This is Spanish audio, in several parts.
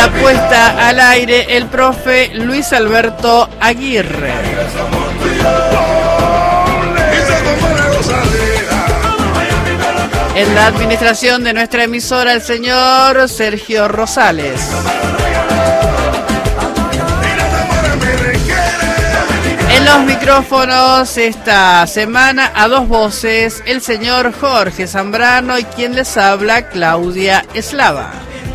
la puesta al aire el profe Luis Alberto Aguirre. En la administración de nuestra emisora, el señor Sergio Rosales. En los micrófonos esta semana a dos voces, el señor Jorge Zambrano y quien les habla, Claudia Eslava.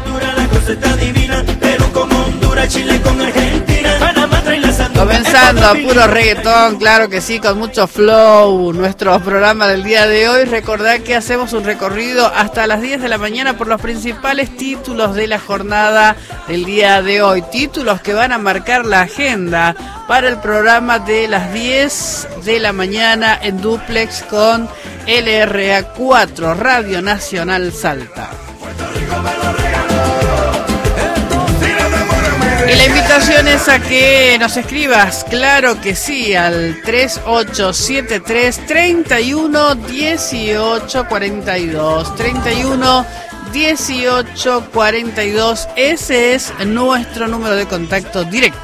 Comenzando a puro reggaetón, claro que sí, con mucho flow, nuestro programa del día de hoy. Recordad que hacemos un recorrido hasta las 10 de la mañana por los principales títulos de la jornada del día de hoy. Títulos que van a marcar la agenda para el programa de las 10 de la mañana en dúplex con LRA4, Radio Nacional Salta. Y la invitación es a que nos escribas, claro que sí, al 3873 31 18 42. 31 18 42, ese es nuestro número de contacto directo.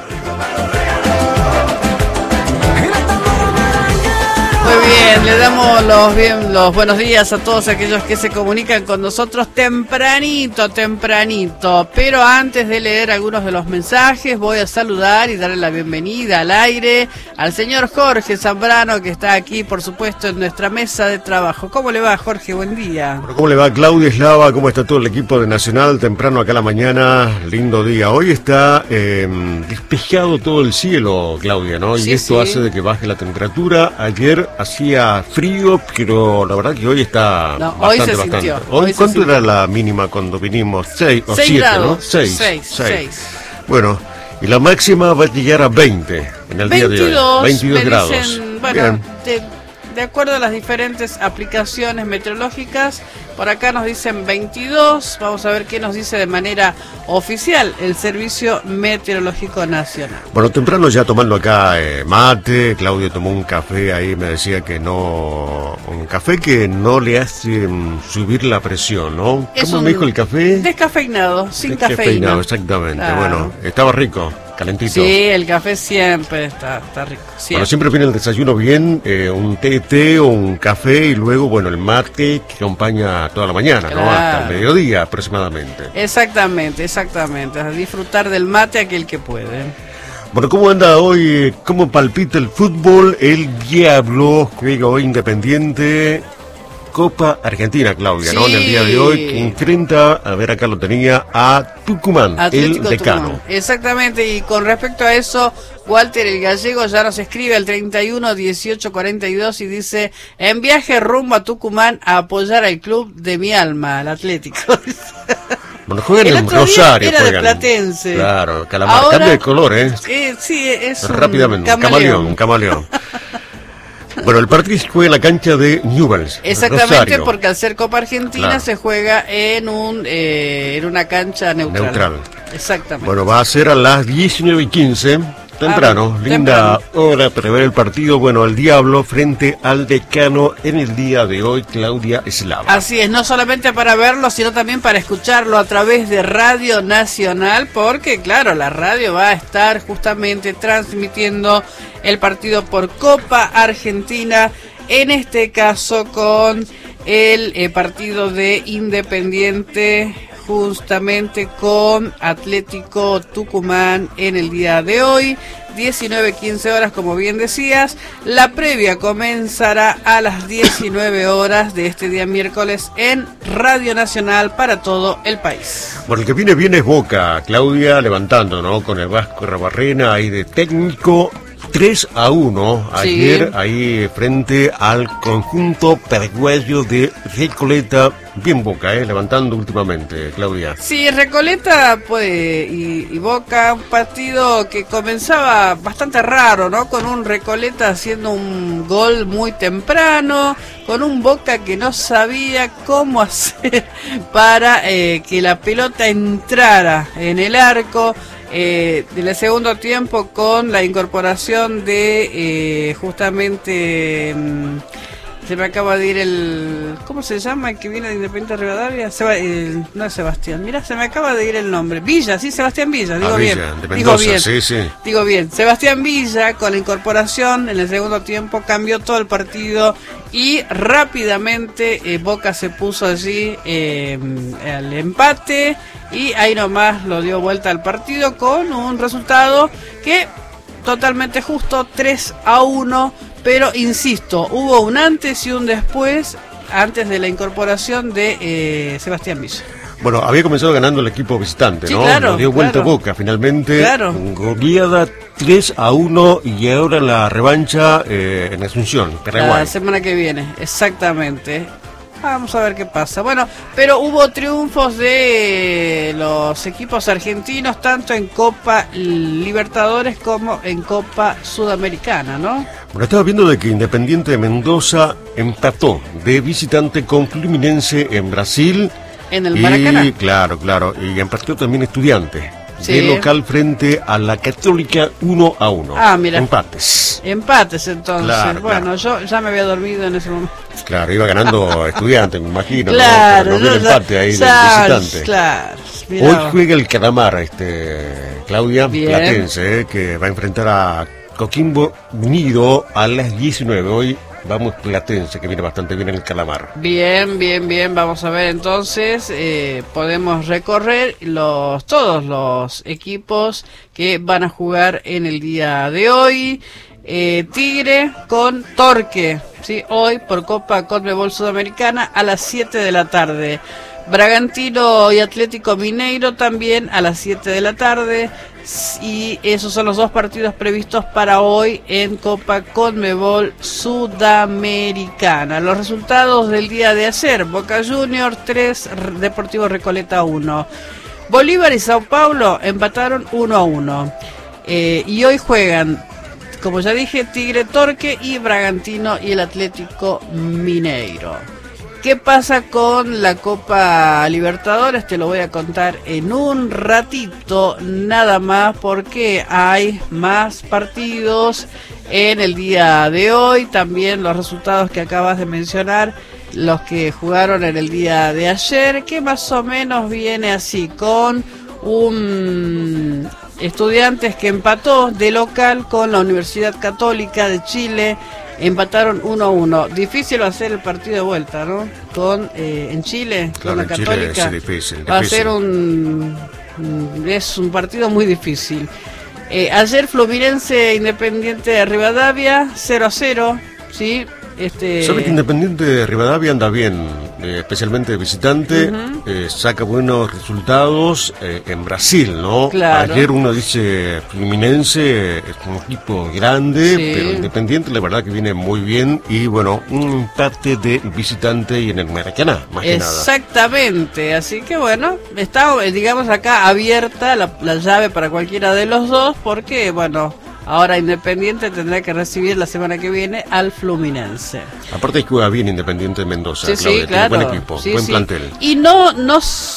Muy bien, le damos los buenos días a todos aquellos que se comunican con nosotros tempranito. Pero antes de leer algunos de los mensajes, voy a saludar y darle la bienvenida al aire al señor Jorge Zambrano, que está aquí, por supuesto, en nuestra mesa de trabajo. ¿Cómo le va, Jorge? Buen día. Bueno, ¿cómo le va, Claudia Eslava? ¿Cómo está todo el equipo de Nacional? Temprano acá a la mañana, lindo día. Hoy está despejado todo el cielo, Claudia, ¿no? Sí, y esto hace de que baje la temperatura. Ayer hacía frío, pero la verdad que hoy está bastante. Sintió. Hoy ¿cuánto era la mínima cuando vinimos? 6 o 7, ¿no? 6. Bueno, y la máxima va a llegar a 20 en el día de hoy. 22 grados. Dicen, bueno, de acuerdo a las diferentes aplicaciones meteorológicas, por acá nos dicen 22. Vamos a ver qué nos dice de manera oficial el Servicio Meteorológico Nacional. Bueno, temprano ya tomando acá mate. Claudio tomó un café ahí, me decía que no, un café que no le hace subir la presión, ¿no? ¿Cómo me dijo el café? Descafeinado, sin descafeinado, cafeína. exactamente. Claro. Bueno, estaba rico, calentito. Sí, el café siempre está rico. Siempre. Bueno, siempre viene el desayuno bien, un té o un café y luego, bueno, el mate que acompaña toda la mañana, claro, ¿no? Hasta el mediodía aproximadamente. Exactamente. A disfrutar del mate aquel que puede. Bueno, ¿cómo anda hoy? ¿Cómo palpita el fútbol? El Diablo juega hoy Independiente Copa Argentina, Claudia, sí, ¿no? En el día de hoy, que enfrenta, a ver, acá lo tenía, a Tucumán, Atlético el decano. Tucumán. Exactamente, y con respecto a eso, Walter el Gallego ya nos escribe al 31 18 42 y dice: en viaje rumbo a Tucumán a apoyar al club de mi alma, al Atlético. Bueno, juegan en Rosario. Era de Platense. Claro, Calamar, cambia de color, sí, es rápidamente, un camaleón. Bueno, el partido se juega en la cancha de Newell's. Exactamente, Rosario. Porque al ser Copa Argentina, claro, se juega en una cancha neutral. Exactamente. Bueno, va a ser a las 19:15, temprano, linda hora para ver el partido. Bueno, el Diablo frente al decano en el día de hoy, Claudia Eslava. Así es, no solamente para verlo, sino también para escucharlo a través de Radio Nacional, porque claro, la radio va a estar justamente transmitiendo el partido por Copa Argentina, en este caso con el partido de Independiente, justamente con Atlético Tucumán en el día de hoy, 19:15 horas, como bien decías. La previa comenzará a las 19 horas de este día miércoles en Radio Nacional para todo el país. Bueno, el que viene bien es Boca, Claudia, levantando, ¿no? Con el Vasco Rabarrena ahí de técnico. 3-1 ayer, sí, ahí frente al conjunto paraguayo de Recoleta. Bien Boca, levantando últimamente, Claudia. Sí, Recoleta y Boca, un partido que comenzaba bastante raro, ¿no? Con un Recoleta haciendo un gol muy temprano, con un Boca que no sabía cómo hacer para que la pelota entrara en el arco. Del segundo tiempo, con la incorporación de justamente Se me acaba de ir el... ¿Cómo se llama el que viene de Independiente Rivadavia? No es Sebastián. Mira, se me acaba de ir el nombre. Villa, sí, Sebastián Villa. Digo bien. De Mendoza, sí. Digo bien. Sebastián Villa, con la incorporación en el segundo tiempo, cambió todo el partido y rápidamente Boca se puso allí al empate y ahí nomás lo dio vuelta al partido con un resultado que totalmente justo, 3-1. Pero insisto, hubo un antes y un después, antes de la incorporación de Sebastián Villa. Bueno, había comenzado ganando el equipo visitante, sí, ¿no? Claro, lo dio vuelta Boca, finalmente. Goleada 3-1 y ahora la revancha en Asunción, Paraguay. La semana que viene, exactamente. Vamos a ver qué pasa. Bueno, pero hubo triunfos de los equipos argentinos, tanto en Copa Libertadores como en Copa Sudamericana, ¿no? Bueno, estaba viendo de que Independiente de Mendoza empató de visitante con Fluminense en Brasil. En el Maracaná. Y claro, y empató también Estudiantes. Sí. De local frente a la Católica 1-1. Ah, mira. Empates entonces. Claro, bueno, yo ya me había dormido en ese momento. Claro, iba ganando Estudiantes, me imagino. Claro, ¿no? Pero no el empate ahí del visitante. Claro. Hoy juega el Calamar, Claudia, Bien. Platense, que va a enfrentar a Coquimbo Unido a las 19. Hoy vamos Platense, que viene bastante bien en el Calamar. Bien. Vamos a ver entonces. Podemos recorrer todos los equipos que van a jugar en el día de hoy. Tigre con Torque, ¿sí? Hoy por Copa Conmebol Sudamericana a las 7 de la tarde. Bragantino y Atlético Mineiro también a las 7 de la tarde. Y esos son los dos partidos previstos para hoy en Copa Conmebol Sudamericana. Los resultados del día de ayer: Boca Juniors 3, Deportivo Recoleta 1. Bolívar y Sao Paulo empataron 1-1. Y hoy juegan, como ya dije, Tigre, Torque y Bragantino y el Atlético Mineiro. ¿Qué pasa con la Copa Libertadores? Te lo voy a contar en un ratito, nada más, porque hay más partidos en el día de hoy. También los resultados que acabas de mencionar, los que jugaron en el día de ayer, que más o menos viene así, con un Estudiantes que empató de local con la Universidad Católica de Chile. Empataron 1-1. Difícil va a ser el partido de vuelta, ¿no? En Chile, claro, con la Católica. Es difícil. Va a ser es un partido muy difícil. Ayer Fluminense Independiente de Rivadavia 0-0, ¿sí? Sabe que Independiente de Rivadavia anda bien, especialmente de visitante, saca buenos resultados en Brasil, ¿no? Claro. Ayer uno dice Fluminense es un equipo grande, sí, pero Independiente la verdad que viene muy bien y bueno, un empate de visitante y en el Maracaná, más que nada. Exactamente, así que bueno, está, digamos, acá abierta la llave para cualquiera de los dos, porque bueno, ahora Independiente tendrá que recibir la semana que viene al Fluminense. Aparte es que juega bien Independiente de Mendoza, sí, Claudia, sí, claro. Tiene buen equipo, buen plantel. Y no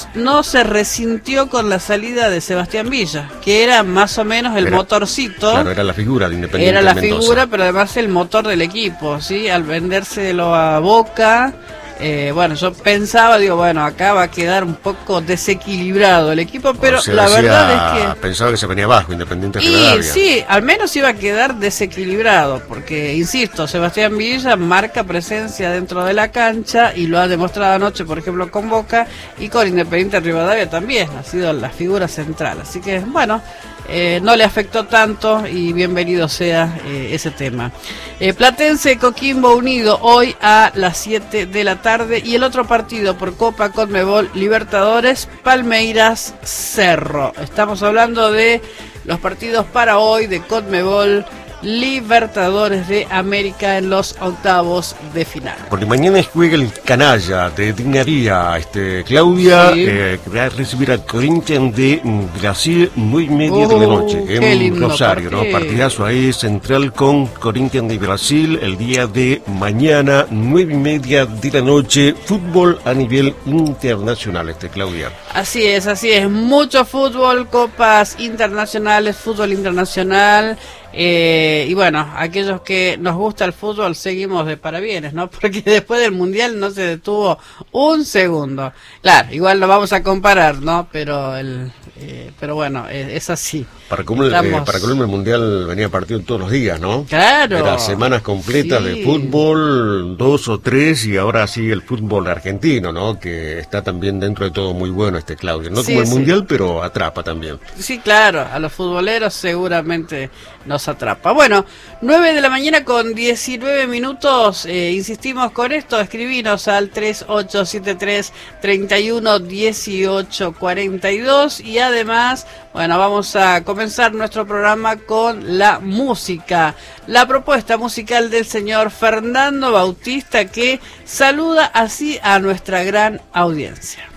se resintió con la salida de Sebastián Villa, que era más o menos el motorcito. Claro, era la figura de Independiente Era la de Mendoza. figura, pero además el motor del equipo, ¿sí? Al vendérselo a Boca. Bueno, yo pensaba, acá va a quedar un poco desequilibrado el equipo, pero la verdad es que... Pensaba que se venía abajo, Independiente de Y Rivadavia. sí, al menos iba a quedar desequilibrado, porque, insisto, Sebastián Villa marca presencia dentro de la cancha y lo ha demostrado anoche, por ejemplo, con Boca, y con Independiente de Rivadavia también, ha sido la figura central. Así que, bueno, no le afectó tanto y bienvenido sea ese tema. Platense Coquimbo Unido hoy a las 7 de la tarde, y el otro partido por Copa Conmebol Libertadores, Palmeiras Cerro. Estamos hablando de los partidos para hoy de Conmebol Libertadores de América en los octavos de final. Porque mañana juega el canalla de Dignaría, Claudia, sí, que va a recibir al Corinthians de Brasil 9:30 de la noche en Rosario, ¿no? Partidazo ahí central con Corinthians de Brasil el día de mañana 9:30 de la noche. Fútbol a nivel internacional, Claudia. Así es, mucho fútbol, copas internacionales, fútbol internacional. Y bueno, aquellos que nos gusta el fútbol seguimos de parabienes, ¿no? Porque después del Mundial no se detuvo un segundo. Claro, igual lo vamos a comparar, ¿no? Pero bueno, es así. Para Colombia el Mundial venía partido todos los días, ¿no? Claro. Era semanas completas de fútbol, 2 o 3, y ahora sí el fútbol argentino, ¿no? Que está también dentro de todo muy bueno Claudio. No como el Mundial, pero atrapa también. Sí, claro, a los futboleros seguramente nos atrapa. Bueno, 9 de la mañana con 19 minutos, insistimos con esto, escribinos al 3873-311842 y además, bueno, vamos a comenzar nuestro programa con la música, la propuesta musical del señor Fernando Bautista, que saluda así a nuestra gran audiencia.